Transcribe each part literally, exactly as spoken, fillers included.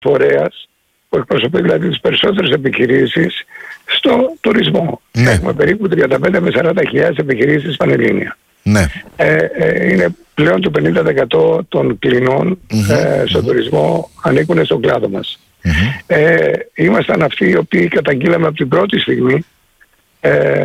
φορέας που εκπροσωπεί δηλαδή τις περισσότερες επιχειρήσεις στο τουρισμό. Ναι. Έχουμε περίπου τριάντα πέντε με σαράντα χιλιάδες επιχειρήσεις πανελλήνια. Ναι. Ε, ε, είναι πλέον το πενήντα τοις εκατό των κλινών mm-hmm. ε, στον mm-hmm. τουρισμό ανήκουν στον κλάδο μας. Mm-hmm. Ε, ήμασταν αυτοί οι οποίοι καταγγείλαμε από την πρώτη στιγμή ε,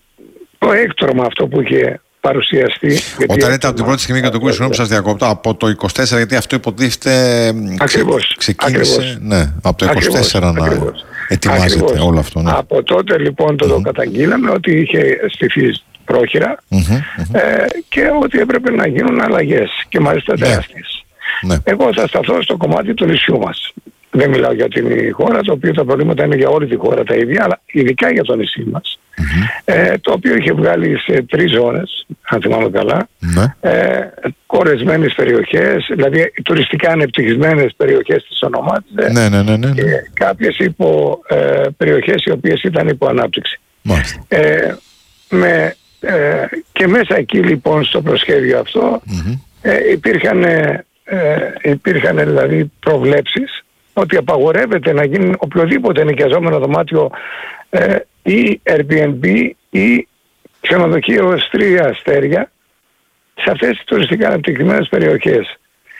το έκτρωμα αυτό που είχε παρουσιαστεί. Όταν λέτε από την πρώτη στιγμή για το κούρισμα που σας διακόπτω, από το είκοσι τέσσερα, γιατί αυτό υποτίθεται ακριβώς, ξεκίνησε ακριβώς. Ναι, από το είκοσι τέσσερα ακριβώς, να ακριβώς. ετοιμάζεται ακριβώς. όλο αυτό. Ναι. Από τότε λοιπόν το, mm-hmm. το καταγγείλαμε ότι είχε στηθεί πρόχειρα mm-hmm. ε, και ότι έπρεπε να γίνουν αλλαγές και μάλιστα ναι. τεράστιες. Ναι. Εγώ θα σταθώ στο κομμάτι του νησιού μας. Δεν μιλάω για την χώρα, το οποίο τα προβλήματα είναι για όλη τη χώρα τα ίδια, αλλά ειδικά για το νησί μας. Mm-hmm. Ε, το οποίο είχε βγάλει σε τρεις ζώνες, αν θυμάμαι καλά, mm-hmm. ε, κορεσμένες περιοχές, δηλαδή τουριστικά ανεπτυγισμένες περιοχές της ονομάτιζε ναι, ναι, ναι, ναι. και κάποιες υπό, ε, περιοχές οι οποίες ήταν υπό ανάπτυξη. Mm-hmm. Ε, με, ε, και μέσα εκεί λοιπόν στο προσχέδιο αυτό mm-hmm. ε, υπήρχαν, ε, υπήρχαν δηλαδή προβλέψεις ότι απαγορεύεται να γίνει οποιοδήποτε νοικιαζόμενο δωμάτιο ε, ή Airbnb ή ξενοδοχείο ως τρία αστέρια σε αυτές τις τουριστικά αναπτυγμένες περιοχές.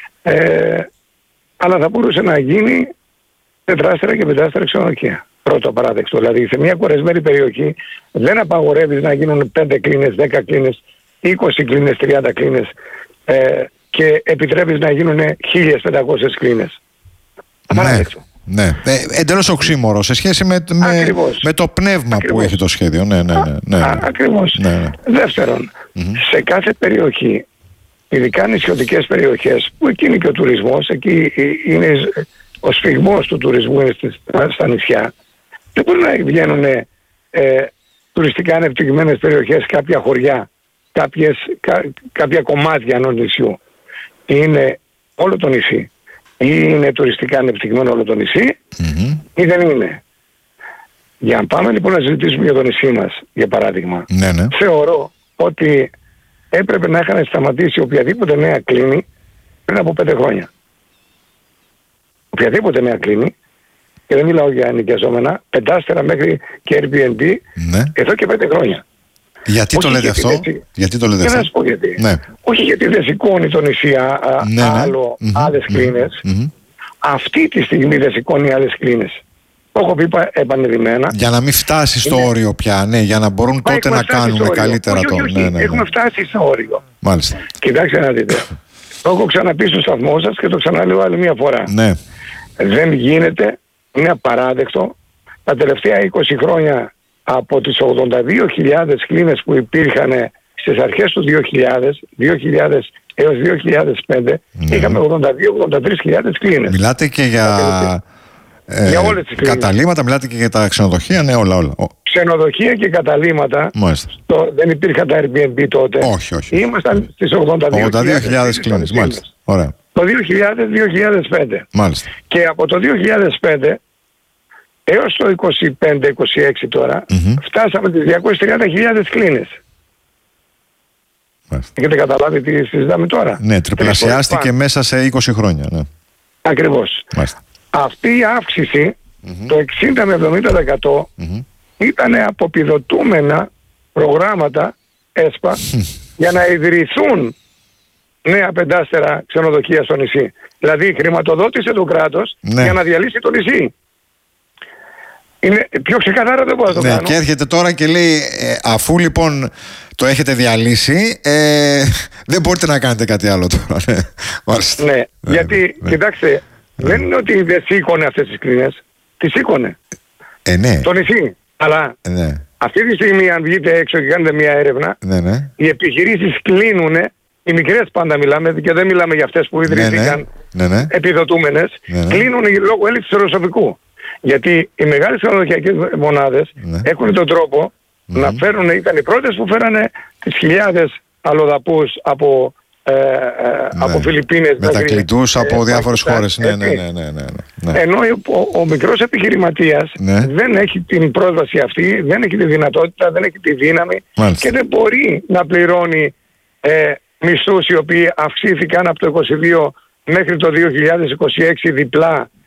Ε, αλλά θα μπορούσε να γίνει τετράστερα και πεντάστερα ξενοδοχεία. Πρώτο παράδειγμα. Δηλαδή σε μια κορεσμένη περιοχή δεν απαγορεύεις να γίνουν πέντε κλίνες, δέκα κλίνες, είκοσι κλίνες, τριάντα κλίνες ε, και επιτρέπεις να γίνουν χίλιες πεντακόσιες κλίνες. Ναι, ναι. Ε, εντελώς οξύμορο σε σχέση με, με, με το πνεύμα Ακριβώς. που έχει το σχέδιο. Ναι, ναι, ναι, ναι. Α, ακριβώς. Ναι, ναι. Δεύτερον, mm-hmm. σε κάθε περιοχή, ειδικά νησιωτικές περιοχές, που εκεί είναι και ο τουρισμός, εκεί είναι ο σφιγμός του τουρισμού είναι στις, στα νησιά, δεν μπορεί να βγαίνουν ε, τουριστικά ανεπτυγμένες περιοχές, κάποια χωριά, κάποιες, κα, κάποια κομμάτια ενός νησιού. Είναι όλο το νησί. Ή είναι τουριστικά ανεπτυγμένο όλο το νησί mm-hmm. ή δεν είναι. Για να πάμε λοιπόν να συζητήσουμε για το νησί μας, για παράδειγμα, ναι, ναι. θεωρώ ότι έπρεπε να είχαν σταματήσει οποιαδήποτε νέα κλίνη πριν από πέντε χρόνια. Οποιαδήποτε νέα κλίνη, και δεν μιλάω για νοικιαζόμενα, πεντάστερα μέχρι και Airbnb, ναι. εδώ και πέντε χρόνια. Γιατί Όχι το λέτε γιατί αυτό, δεν... γιατί το λέτε για αυτό. να σας πω γιατί. Ναι. Όχι γιατί δεν σηκώνει το νησί α, ναι, ναι. άλλο, mm-hmm. άλλες mm-hmm. κλίνες. Mm-hmm. Αυτή τη στιγμή δεν σηκώνει άλλες κλίνες. Το έχω πει επανειλημμένα. Για να μην φτάσει στο είναι... όριο πια, ναι, για να μπορούν Μα τότε να κάνουμε καλύτερα το. Όχι, όχι, ναι, ναι, ναι. Έχουμε φτάσει στο όριο. Μάλιστα. Κοιτάξτε να δείτε. Το έχω ξαναπεί στο σταθμό σας και το ξαναλέω άλλη μια φορά. Ναι. Δεν γίνεται, είναι απαράδεκτο τα τελευταία είκοσι χρόνια από τις ογδόντα δύο χιλιάδες κλίνες που υπήρχαν στις αρχές του δύο χιλιάδες, δύο χιλιάδες έως δύο χιλιάδες πέντε, ναι. είχαμε ογδόντα δύο με ογδόντα τρεις χιλιάδες κλίνες. Μιλάτε και για, ε, για όλες τις καταλύματα, μιλάτε και για τα ξενοδοχεία, ναι, όλα, όλα. Ξενοδοχεία και καταλύματα, το, δεν υπήρχαν τα Airbnb τότε. Όχι, όχι. Ήμασταν στις ογδόντα δύο χιλιάδες κλίνες, μάλιστα. Ωραία. Το δύο χιλιάδες με δύο χιλιάδες πέντε. Μάλιστα. Και από το δύο χιλιάδες πέντε έως το είκοσι πέντε είκοσι έξι τώρα, mm-hmm. φτάσαμε τις διακόσιες τριάντα χιλιάδες κλίνες. Μάλιστα. Έχετε καταλάβει τι συζητάμε τώρα. Ναι, τριπλασιάστηκε μέσα σε είκοσι χρόνια. Ναι. Ακριβώς. Μάλιστα. Αυτή η αύξηση, mm-hmm. το εξήντα με εβδομήντα τοις εκατό, mm-hmm. ήταν αποπιδωτούμενα προγράμματα ΕΣΠΑ για να ιδρυθούν νέα πεντάστερα ξενοδοχεία στο νησί. Δηλαδή χρηματοδότησε το κράτος ναι. για να διαλύσει το νησί. Είναι πιο ξεκαθάρα δεν μπορώ να το ναι, κάνω. Και έρχεται τώρα και λέει ε, αφού λοιπόν το έχετε διαλύσει ε, δεν μπορείτε να κάνετε κάτι άλλο τώρα. Ναι, ναι, ναι γιατί ναι. κοιτάξτε ναι. δεν είναι ότι δεν σήκωνε αυτές τις κλίνες. Τις σήκωνε. Ε, ναι. Το νησί. Αλλά ε, ναι. αυτή τη στιγμή αν βγείτε έξω και κάνετε μια έρευνα ναι, ναι. οι επιχειρήσεις κλείνουν. Οι μικρές πάντα μιλάμε και δεν μιλάμε για αυτές που ιδρύθηκαν ναι, ναι. ναι, ναι. επιδοτούμενες. Ναι, ναι. Κλείνουν λόγω έλλειψης προσωπικού. Γιατί οι μεγάλες ξενοδοχειακές μονάδες ναι. έχουν τον τρόπο mm-hmm. να φέρουν, ήταν οι πρώτες που φέρανε τις χιλιάδες αλλοδαπούς από, ε, ε, ναι. από Φιλιππίνες. Μετακλητούς δηλαδή, από ε, διάφορες ε, χώρες. Ναι, ναι, ναι, ναι, ναι, ναι. Ενώ ο, ο μικρός επιχειρηματίας ναι. δεν έχει την πρόσβαση αυτή, δεν έχει τη δυνατότητα, δεν έχει τη δύναμη Μάλιστα. και δεν μπορεί να πληρώνει ε, μισθούς οι οποίοι αυξήθηκαν από το είκοσι δύο μέχρι το δύο χιλιάδες είκοσι έξι διπλά